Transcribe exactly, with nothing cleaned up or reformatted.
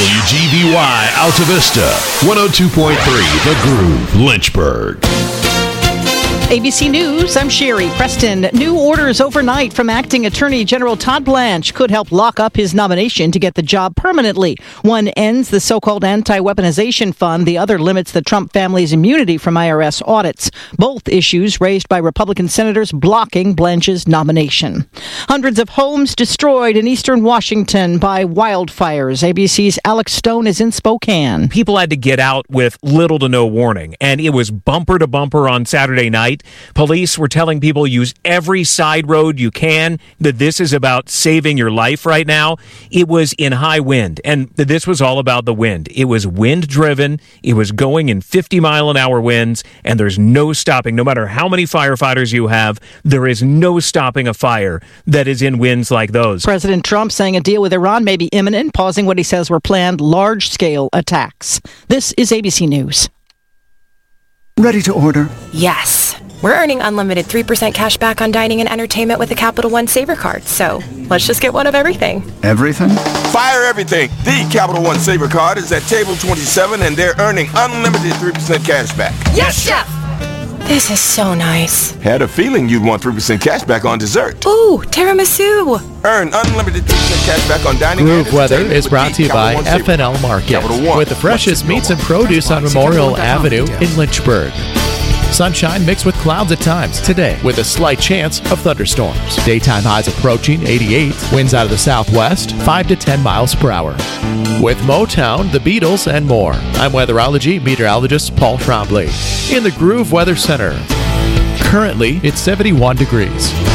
W G B Y Alta Vista, one oh two point three The Groove, Lynchburg. A B C News, I'm Sherry Preston. New orders overnight from Acting Attorney General Todd Blanche could help lock up his nomination to get the job permanently. One ends the so-called anti-weaponization fund. The other limits the Trump family's immunity from I R S audits. Both issues raised by Republican senators blocking Blanche's nomination. Hundreds of homes destroyed in eastern Washington by wildfires. A B C's Alex Stone is in Spokane. People had to get out with little to no warning, and it was bumper to bumper on Saturday night. Police were telling people use every side road you can, that this is about saving your life right now. It was in high wind, and this was all about the wind. It was wind driven. It was going in fifty mile an hour winds, and there's no stopping. No matter how many firefighters you have, there is no stopping a fire that is in winds like those. President Trump saying a deal with Iran may be imminent, pausing what he says were planned large-scale attacks. This is A B C News. Ready to order? Yes. We're earning unlimited three percent cash back on dining and entertainment with the Capital One Saver Card, so let's just get one of everything. Everything? Fire everything. The Capital One Saver Card is at table twenty-seven, and they're earning unlimited three percent cash back. Yes, Chef! This is so nice. Had a feeling you'd want three percent cash back on dessert. Ooh, tiramisu. Earn unlimited three percent cash back on dining Groove and Weather entertainment is with brought the to you by Capital One F and L Market, Capital One. with the freshest What's meats the and produce on Memorial Avenue in Lynchburg. Sunshine mixed with clouds at times today, with a slight chance of thunderstorms. Daytime highs approaching eighty-eight. Winds out of the southwest, five to ten miles per hour. With Motown, the Beatles, and more. I'm weatherology meteorologist Paul Trombley in the Groove Weather Center. Currently, it's seventy-one degrees.